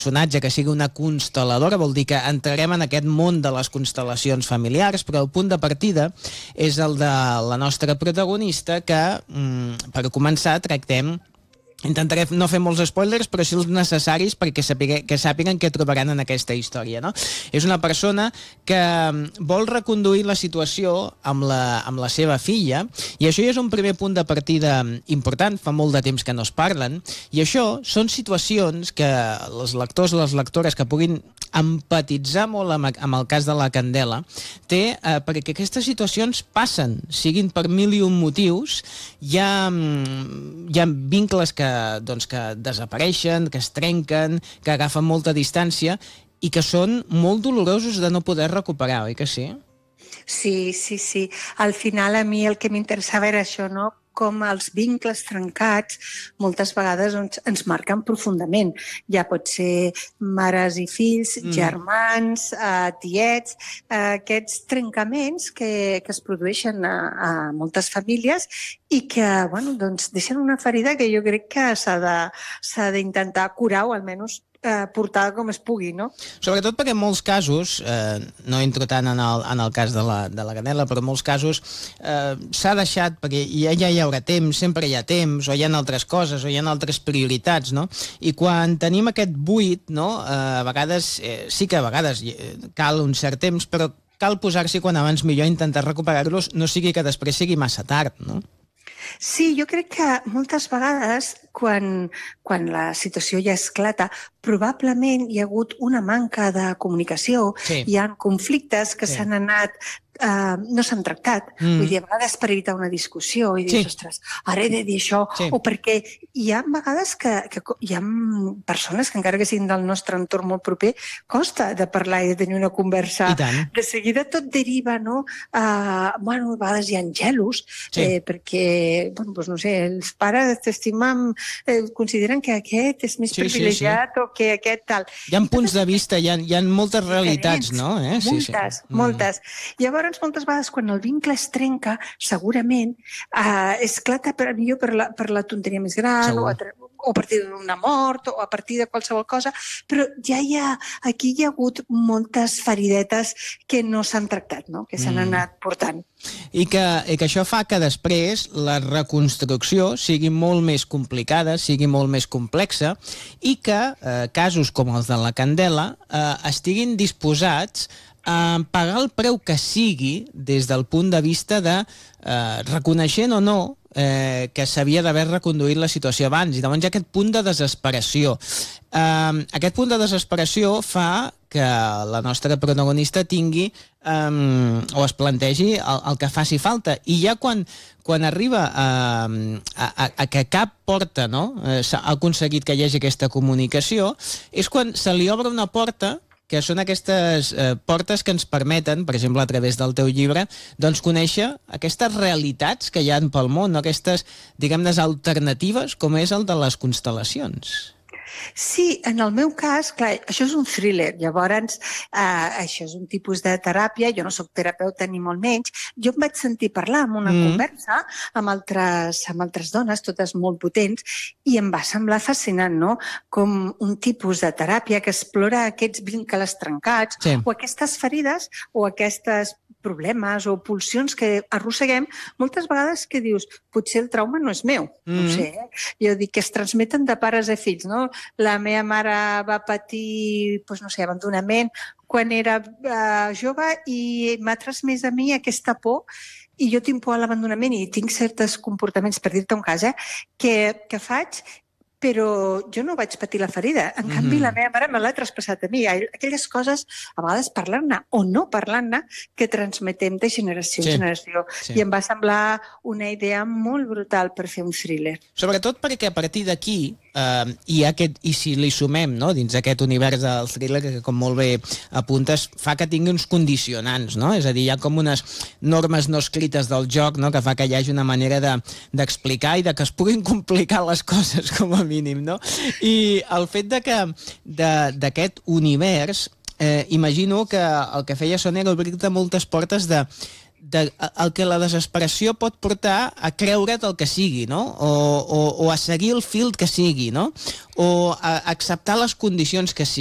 personatge que sigui una constel·ladora, vol dir que entrarem en aquest món de les constel·lacions familiars, però el punt de partida és el de la nostra protagonista que, per començar, intentaré no fer molts spoilers, però sí els necessaris perquè sàpiguen què trobaran en aquesta història, no? És una persona que vol reconduir la situació amb la seva filla, i això ja és un primer punt de partida important, fa molt de temps que no es parlen, i això són situacions que els lectors o les lectores que puguin empatitzar molt amb el cas de la Candela perquè aquestes situacions passen, siguin per mil i un motius. Hi ha vincles que desapareixen, que es trenquen, que agafen molta distància i que són molt dolorosos de no poder recuperar, oi que sí? Sí. Al final a mi el que m'interessava era això, no? Com els vincles trencats moltes vegades ens marquen profundament. Ja pot ser mares i fills, germans, tiets, aquests trencaments que es produeixen a moltes famílies i que deixen una ferida que jo crec que s'ha d'intentar curar o almenys portada com es pugui, no? Sobretot perquè en molts casos, no entro tant en el cas de la Candela, però en molts casos s'ha deixat, perquè ja hi haurà temps, sempre hi ha temps, o hi ha altres coses, o hi ha altres prioritats, no? I quan tenim aquest buit, no? A vegades, sí que a vegades cal un cert temps, però cal posar-s'hi quan abans millor, intentar recuperar-los, no sigui que després sigui massa tard, no? Sí, jo crec que moltes vegades, quan la situació ja esclata, probablement hi ha hagut una manca de comunicació, hi ha conflictes que s'han anat no s'han tractat. Vull dir, a vegades per evitar una discussió i dius, ostres, ara he de dir això, o perquè hi ha vegades que hi ha persones que encara que siguin del nostre entorn molt proper, costa de parlar i de tenir una conversa. De seguida tot deriva, no? A vegades hi ha gelos, perquè, no sé, els pares t'estimen, consideren que aquest és més privilegiat o que aquest tal. Hi ha punts de vista, hi ha moltes realitats, no? Moltes. Llavors, moltes vegades, quan el vincle es trenca, segurament esclata millor per la tonteria més gran, o a partir d'una mort, o a partir de qualsevol cosa, però aquí hi ha hagut moltes feridetes que no s'han tractat, no? Que s'han anat portant. I que això fa que després la reconstrucció sigui molt més complicada, sigui molt més complexa, i que casos com els de la Candela estiguin disposats a pagar el preu que sigui des del punt de vista de reconeixent o no que s'havia d'haver reconduït la situació abans, i llavors hi ha aquest punt de desesperació. Aquest punt de desesperació fa que la nostra protagonista tingui o es plantegi el que faci falta, i ja quan arriba a que cap porta s'ha aconseguit que hi hagi aquesta comunicació, és quan se li obre una porta que són aquestes portes que ens permeten, per exemple, a través del teu llibre, doncs conèixer aquestes realitats que hi ha pel món, aquestes, diguem-ne, alternatives, com és el de les constel·lacions. Sí, en el meu cas, clar, això és un thriller, llavors això és un tipus de teràpia, jo no soc terapeuta ni molt menys, jo em vaig sentir parlar en una conversa amb altres dones, totes molt potents, i em va semblar fascinant, no? Com un tipus de teràpia que explora aquests vincles trencats, o aquestes ferides, o aquestes problemes o pulsions que arrosseguem, moltes vegades que dius, potser el trauma no és meu, no sé, jo dic que es transmeten de pares a fills, no? La meva mare va patir, abandonament quan era jove i m'ha transmès a mi aquesta por, i jo tinc por a l'abandonament i tinc certs comportaments, per dir-te un cas, que faig, però jo no vaig patir la ferida. En canvi, la meva mare me l'ha traspassat a mi. Aquelles coses, a vegades parlant-ne o no parlant-ne, que transmetem de generació en generació. I em va semblar una idea molt brutal per fer un thriller. Sobretot perquè a partir d'aquí, i si li sumem dins aquest univers del thriller, que com molt bé apuntes, fa que tingui uns condicionants, no? És a dir, hi ha com unes normes no escrites del joc, que fa que hi hagi una manera d'explicar i de que es puguin complicar les coses, com a mínim, no? I el fet d'aquest univers, imagino que el que feia Sònia era obrir-te moltes portes el que la desesperació pot portar a creure't el que sigui, no? O a seguir el fil que sigui, no? O a acceptar les condicions que